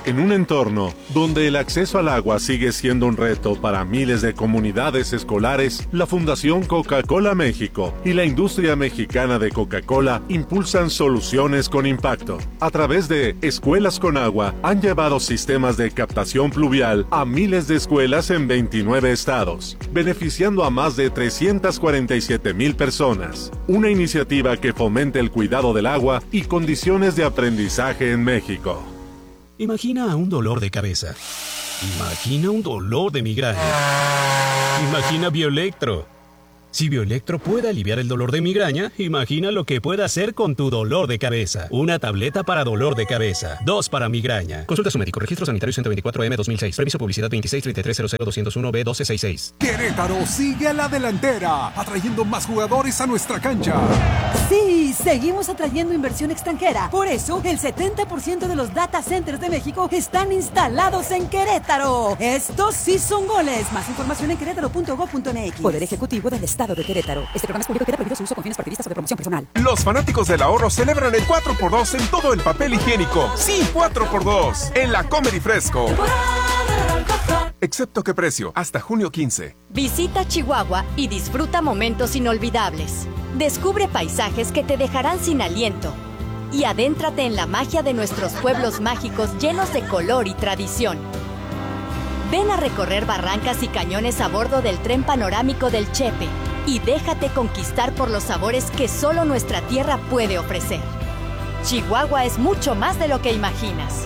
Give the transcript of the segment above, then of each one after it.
En un entorno donde el acceso al agua sigue siendo un reto para miles de comunidades escolares, la Fundación Coca-Cola México y la industria mexicana de Coca-Cola impulsan soluciones con impacto. A través de Escuelas con Agua, han llevado sistemas de captación pluvial a miles de escuelas en 29 estados, beneficiando a más de 347,000 personas. Una iniciativa que fomenta el cuidado del agua y condiciones de aprendizaje en México. Imagina un dolor de cabeza. Imagina un dolor de migraña. Imagina Bioelectro. Si Bioelectro puede aliviar el dolor de migraña, imagina lo que puede hacer con tu dolor de cabeza. Una tableta para dolor de cabeza, 2 para migraña. Consulta a su médico. Registro sanitario 124M 2006. Permiso publicidad 2633000201B1266. Querétaro sigue a la delantera, atrayendo más jugadores a nuestra cancha. Sí, seguimos atrayendo inversión extranjera. Por eso, el 70% de los data centers de México están instalados en Querétaro. Estos sí son goles. Más información en querétaro.gov.mx. Poder Ejecutivo del Estado de Querétaro. Este programa es público y queda prohibido su uso con fines partidistas o de promoción personal. Los fanáticos del ahorro celebran el 4x2 en todo el papel higiénico. Sí, 4x2 en la Comedy Fresco. Excepto qué precio, hasta junio 15. Visita Chihuahua y disfruta momentos inolvidables. Descubre paisajes que te dejarán sin aliento. Y adéntrate en la magia de nuestros pueblos mágicos llenos de color y tradición. Ven a recorrer barrancas y cañones a bordo del tren panorámico del Chepe y déjate conquistar por los sabores que solo nuestra tierra puede ofrecer. Chihuahua es mucho más de lo que imaginas.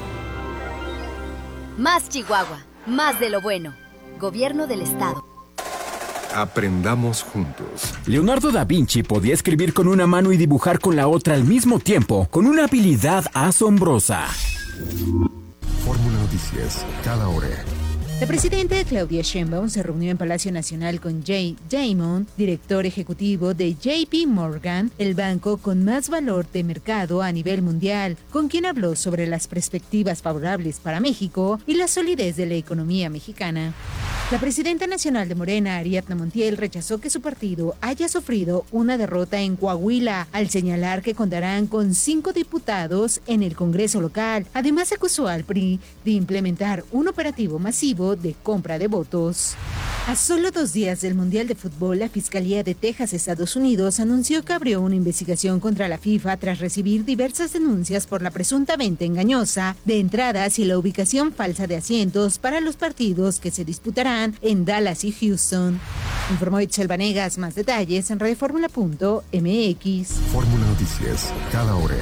Más Chihuahua, más de lo bueno. Gobierno del Estado. Aprendamos juntos. Leonardo da Vinci podía escribir con una mano y dibujar con la otra al mismo tiempo, con una habilidad asombrosa. Fórmula Noticias, cada hora. La presidenta Claudia Sheinbaum se reunió en Palacio Nacional con Jay Damon, director ejecutivo de JP Morgan, el banco con más valor de mercado a nivel mundial, con quien habló sobre las perspectivas favorables para México y la solidez de la economía mexicana. La presidenta nacional de Morena, Ariadna Montiel, rechazó que su partido haya sufrido una derrota en Coahuila, al señalar que contarán con 5 diputados en el Congreso local. Además, acusó al PRI de implementar un operativo masivo de compra de votos. A solo 2 días del Mundial de Fútbol, la Fiscalía de Texas, Estados Unidos, anunció que abrió una investigación contra la FIFA tras recibir diversas denuncias por la presunta venta engañosa de entradas y la ubicación falsa de asientos para los partidos que se disputarán en Dallas y Houston. Informó Itzel Vanegas. Más detalles en radioformula.mx. Fórmula Noticias, cada hora.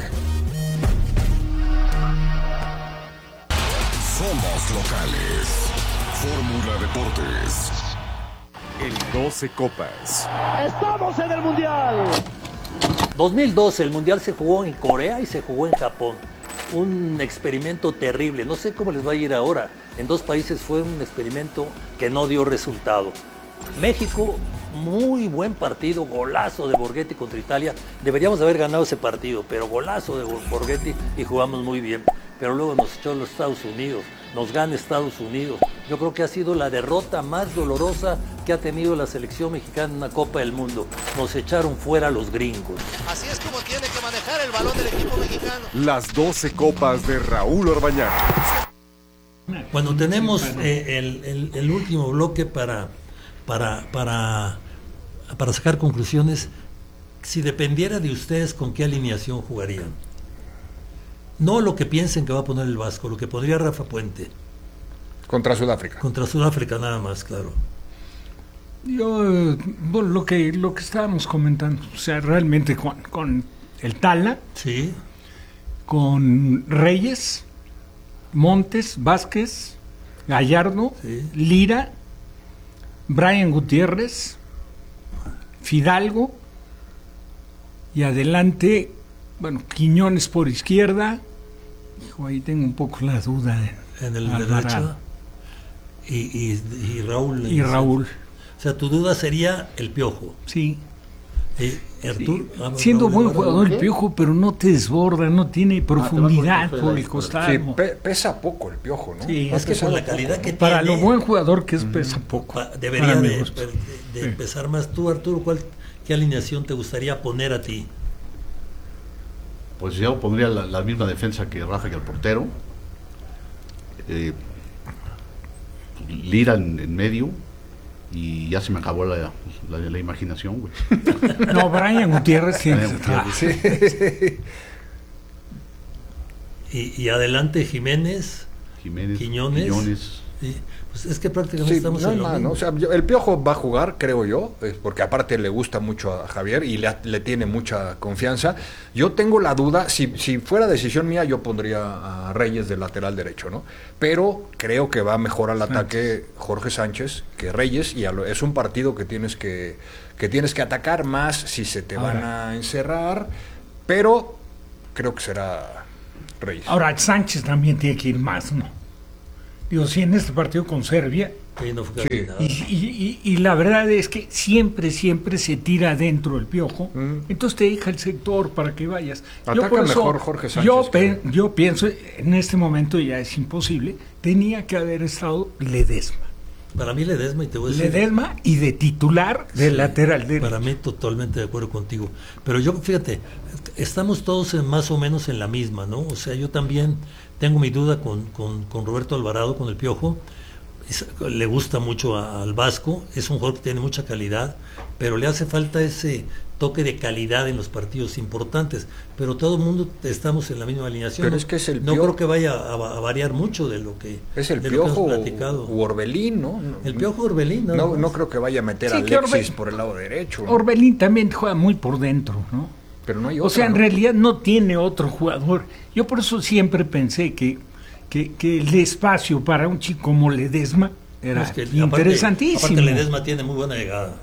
Somos locales. Fórmula Deportes. El 12 Copas. ¡Estamos en el Mundial! 2012, el Mundial se jugó en Corea y se jugó en Japón. Un experimento terrible. No sé cómo les va a ir ahora. En 2 países fue un experimento que no dio resultado. México, muy buen partido, golazo de Borghetti contra Italia. Deberíamos haber ganado ese partido, pero golazo de Borghetti y jugamos muy bien. Pero luego nos echó los Estados Unidos, nos gana Estados Unidos. Yo creo que ha sido la derrota más dolorosa que ha tenido la selección mexicana en una Copa del Mundo. Nos echaron fuera los gringos. Así es como tiene que manejar el balón del equipo mexicano. Las 12 Copas de Raúl Orbañanos. Bueno, tenemos el último bloque para sacar conclusiones. Si dependiera de ustedes, ¿con qué alineación jugarían? No lo que piensen que va a poner el Vasco, lo que pondría Rafa Puente. Contra Sudáfrica. Contra Sudáfrica nada más, claro. Yo, bueno, lo que estábamos comentando, o sea, realmente con el Tala, sí, con Reyes, Montes, Vázquez, Gallardo, sí, Lira, Brian Gutiérrez, Fidalgo, y adelante, bueno, Quiñones por izquierda. Hijo, ahí tengo un poco la duda. En el derecho. Y Raúl. Y Raúl. O sea, tu duda sería el Piojo. Sí. Artur, sí. Siendo buen jugador el Piojo, pero no te desborda, no tiene profundidad por el costado. Sí, pesa poco el Piojo, ¿no? Sí, es que por la calidad que para tiene. lo buen jugador que es, pesa poco. Debería de empezar más. Tú, Arturo, ¿qué alineación te gustaría poner a ti? Pues yo pondría la misma defensa que Rafa y el portero. Lira en medio, y ya se me acabó la imaginación, güey. No, Brian Gutiérrez tiene que estar. Sí. Y adelante Jiménez, Quiñones. Sí, pues es que prácticamente estamos en lo mismo. ¿no? O sea, el Piojo va a jugar, creo yo, porque aparte le gusta mucho a Javier y le tiene mucha confianza. Yo tengo la duda, si fuera decisión mía, yo pondría a Reyes de lateral derecho, ¿no? Pero creo que va mejor al ataque Jorge Sánchez que Reyes, y es un partido que tienes que atacar más si se te van a encerrar, pero creo que será Reyes. Ahora, Sánchez también tiene que ir más, ¿no? Digo, si en este partido con Serbia, y la verdad es que siempre se tira dentro el Piojo, entonces te deja el sector para que vayas. Ataca mejor Jorge Sánchez. Yo pienso, en este momento ya es imposible, tenía que haber estado Ledesma. Para mí Ledesma, y te voy a decir... Ledesma y de titular del lateral derecho. Para mí totalmente de acuerdo contigo. Pero yo, fíjate, estamos todos más o menos en la misma, ¿no? O sea, yo también tengo mi duda con Roberto Alvarado, con el Piojo. Le gusta mucho al Vasco, es un jugador que tiene mucha calidad, pero le hace falta ese toque de calidad en los partidos importantes. Pero todo el mundo estamos en la misma alineación. Pero es que es el no creo que vaya a variar mucho de lo que es el Piojo o Orbelín, ¿no? El Piojo Orbelín, no creo que vaya a meter a Alexis por el lado derecho, ¿no? Orbelín también juega muy por dentro, ¿no? Pero no hay otro, o sea, en realidad no tiene otro jugador. Yo por eso siempre pensé que el espacio para un chico como Ledesma era interesantísimo. Aparte Ledesma tiene muy buena llegada.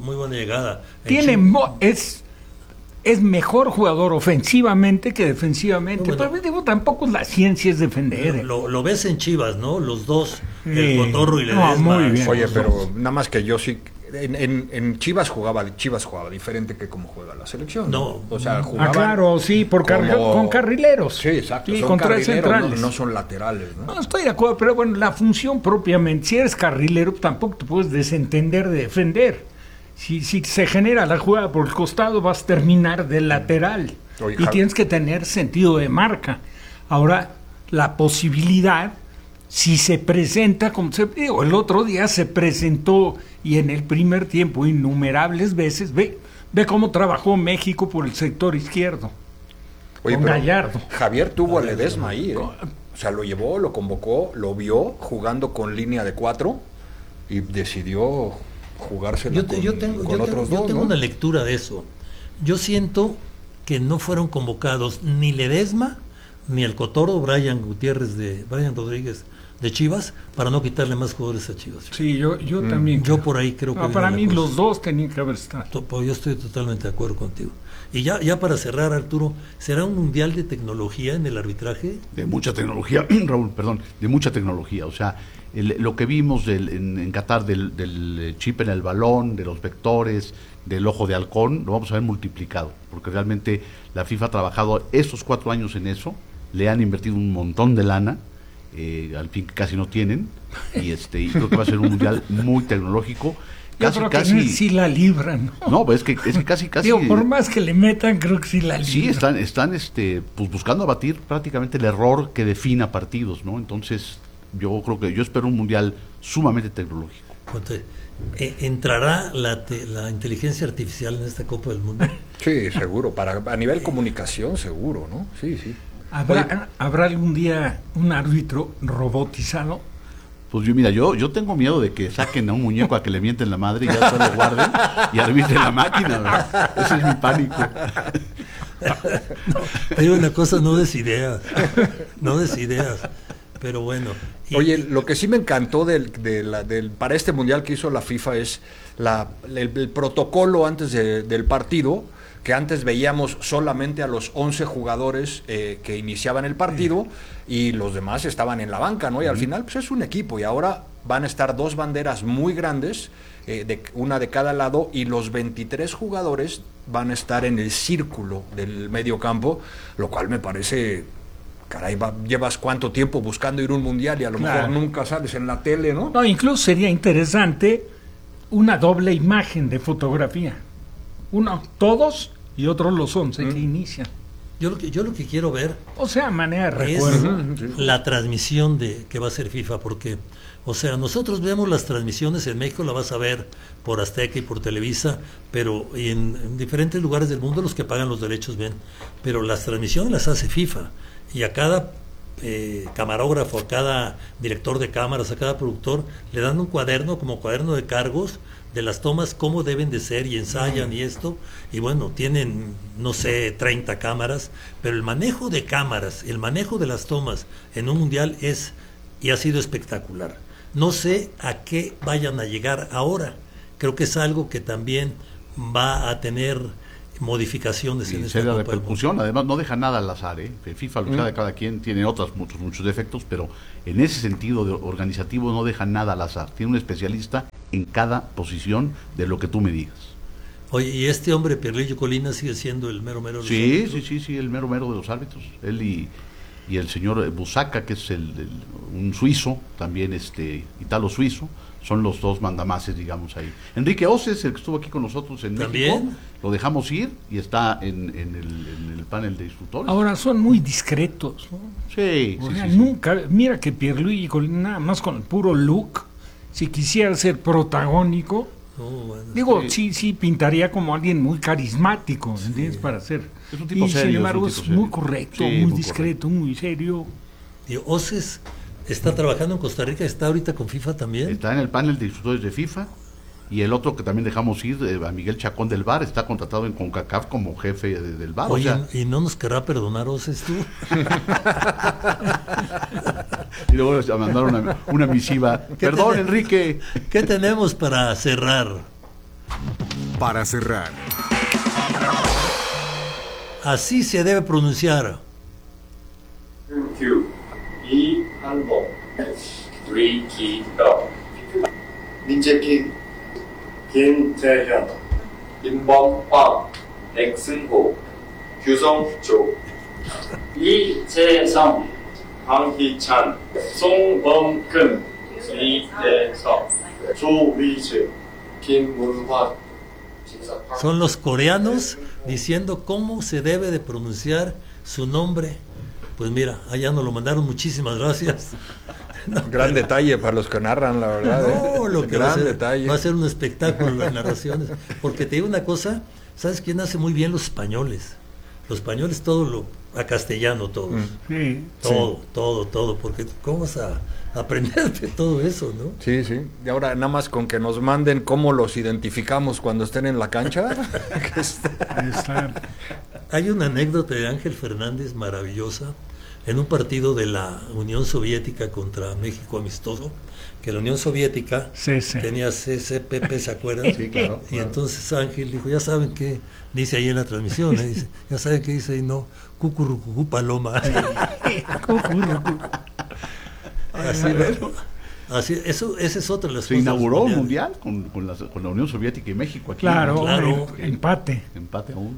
Es mejor jugador ofensivamente que defensivamente. Bueno, pero digo, tampoco la ciencia es defender. Lo ves en Chivas, ¿no? Los dos, el Cotorro y Ledesma. Muy bien. Oye, pero nada más que yo sí... En Chivas jugaba diferente que como juega la selección. No, o sea, jugaba. Claro, sí, con carrileros. Sí, exacto. Sí, son con tres centrales. No son laterales, ¿no? No, estoy de acuerdo, pero bueno, la función propiamente, si eres carrilero, tampoco te puedes desentender de defender. Si se genera la jugada por el costado, vas a terminar de lateral. Oye, y tienes que tener sentido de marca. Ahora, la posibilidad, si se presenta, como se dijo, el otro día se presentó, y en el primer tiempo innumerables veces, ve cómo trabajó México por el sector izquierdo. Oye, con Gallardo. Javier tuvo a Ledesma ahí, ¿eh? O sea, lo llevó, lo convocó, lo vio jugando con línea de 4 y decidió jugársela con otros dos. Yo tengo una lectura de eso. Yo siento que no fueron convocados ni Ledesma ni el Cotorro Brian Rodríguez de Chivas para no quitarle más jugadores a Chivas. Sí, yo también. Yo por ahí creo que... para mí los dos tenían que haber estado. Yo estoy totalmente de acuerdo contigo. Y ya para cerrar, Arturo, ¿será un mundial de tecnología en el arbitraje? De mucha tecnología, Raúl, de mucha tecnología. O sea, lo que vimos en Qatar del chip en el balón, de los vectores, del ojo de halcón, lo vamos a ver multiplicado, porque realmente la FIFA ha trabajado esos 4 años en eso, le han invertido un montón de lana, al fin casi no tienen, y creo que va a ser un mundial muy tecnológico. Casi sí la libran, ¿no? No, pues es que casi digo, por más que le metan, creo que sí la libran. Sí, están pues buscando abatir prácticamente el error que defina partidos, ¿no? Entonces, yo espero un mundial sumamente tecnológico. ¿Entrará la inteligencia artificial en esta Copa del Mundo? Sí, seguro, a nivel comunicación seguro, ¿no? Sí. ¿Habrá algún día un árbitro robotizado? Pues yo tengo miedo de que saquen a un muñeco a que le mienten la madre y ya se lo guarden y arbitren la máquina, ¿verdad? Ese es mi pánico. Te digo una cosa, no des ideas, pero bueno. Oye, lo que sí me encantó para este mundial que hizo la FIFA es el protocolo antes del partido, que antes veíamos solamente a los 11 jugadores que iniciaban el partido y los demás estaban en la banca, ¿no? Y al final pues es un equipo y ahora van a estar 2 banderas muy grandes, una de cada lado, y los 23 jugadores van a estar en el círculo del medio campo, lo cual me parece... Caray, llevas cuánto tiempo buscando ir a un mundial y a lo mejor nunca sales en la tele, ¿no? No, incluso sería interesante una doble imagen de fotografía. Uno, todos, y otro los 11 que inician. Yo lo que quiero ver, o sea, manera de recuerdo, es la transmisión que va a hacer FIFA, porque, o sea, nosotros vemos las transmisiones en México, la vas a ver por Azteca y por Televisa, pero en diferentes lugares del mundo los que pagan los derechos ven, pero las transmisiones las hace FIFA, y a cada camarógrafo, a cada director de cámaras, a cada productor, le dan un cuaderno como cuaderno de cargos de las tomas, cómo deben de ser, y ensayan y esto, y bueno, tienen, no sé, 30 cámaras, pero el manejo de cámaras, el manejo de las tomas en un mundial es, y ha sido espectacular. No sé a qué vayan a llegar ahora, creo que es algo que también va a tener modificaciones en esta Copa repercusión, además no deja nada al azar, FIFA, cada quien tiene muchos defectos, pero en ese sentido organizativo no deja nada al azar, tiene un especialista en cada posición de lo que tú me digas. Oye, ¿y este hombre, Pierluigi Collina, sigue siendo el mero de los árbitros? Sí, el mero de los árbitros, él y el señor Busaca, que es un suizo, también italo-suizo, son los dos mandamases, digamos, ahí. Enrique Oces, el que estuvo aquí con nosotros en ¿también? México, lo dejamos ir y está en el panel de instructores. Ahora son muy discretos, ¿no? Sí. Nunca, mira que Pierluigi Collina, nada más con el puro look, si quisiera ser protagónico, sí pintaría como alguien muy carismático, ¿entiendes? Para ser. Es un tipo y serio, sin embargo es muy correcto, muy discreto, muy serio. Y Oces está trabajando en Costa Rica, está ahorita con FIFA también. Está en el panel de instructores de FIFA, y el otro que también dejamos ir, a Miguel Chacón del VAR, está contratado en CONCACAF como jefe del VAR. Oye, ¿y no nos querrá perdonar Oces tú? Y luego a mandar una misiva. Perdón, Enrique. ¿Qué tenemos para cerrar? Para cerrar. Así se debe pronunciar. 이한봉, 리기덕, 민재킨, 김재현, 임범빵, 엑승호, 규성조, 이재성, 황희찬, 송범근, 이대석, 조위재, 김문환. Son los coreanos diciendo cómo se debe de pronunciar su nombre. Pues mira, allá nos lo mandaron, muchísimas gracias. Gran detalle para los que narran, la verdad. Lo que va a ser un espectáculo las narraciones. Porque te digo una cosa, ¿sabes quién hace muy bien? Los españoles. Los españoles todo a castellano todos. Todo, porque ¿cómo vas a aprenderte todo eso, no? Sí. Y ahora nada más con que nos manden cómo los identificamos cuando estén en la cancha. Hay una anécdota de Ángel Fernández maravillosa en un partido de la Unión Soviética contra México amistoso, que la Unión Soviética tenía CCPP, ¿se acuerdan? Sí, claro. Y entonces Ángel dijo, ya saben qué dice ahí en la transmisión, dice, ya saben qué dice ahí, no, cucurucucú paloma. Así, esa es otra de las cosas. Se inauguró un mundial con la Unión Soviética y México aquí. Claro. Empate aún.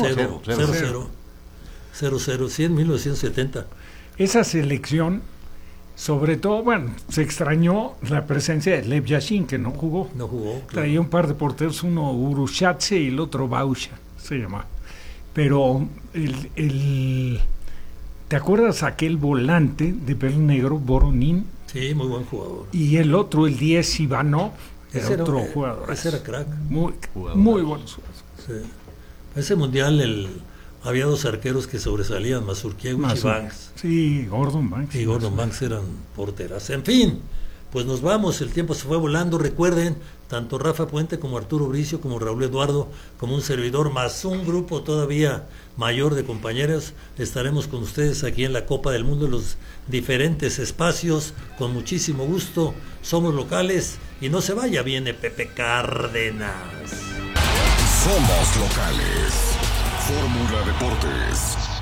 0-0, sí, en 1970. Esa selección, sobre todo, se extrañó la presencia de Lev Yashin, que no jugó. Claro. Traía un par de porteros, uno Urushatse y el otro Bausha, se llama. Pero ¿te acuerdas aquel volante de pelo negro, Voronin? Sí, muy buen jugador. Y el otro, el 10, Ivanov, era otro jugador. Ese era crack. Muy buenos jugadores. Sí. Ese mundial había dos arqueros que sobresalían, Mazurkiewicz y Banks. Sí, Gordon Banks. Y Gordon Banks eran porteras. En fin, pues nos vamos, el tiempo se fue volando. Recuerden, tanto Rafa Puente como Arturo Bricio, como Raúl Eduardo, como un servidor, más un grupo todavía mayor de compañeros, estaremos con ustedes aquí en la Copa del Mundo en los diferentes espacios, con muchísimo gusto. Somos locales y no se vaya, viene Pepe Cárdenas. Somos locales. Fórmula Deportes.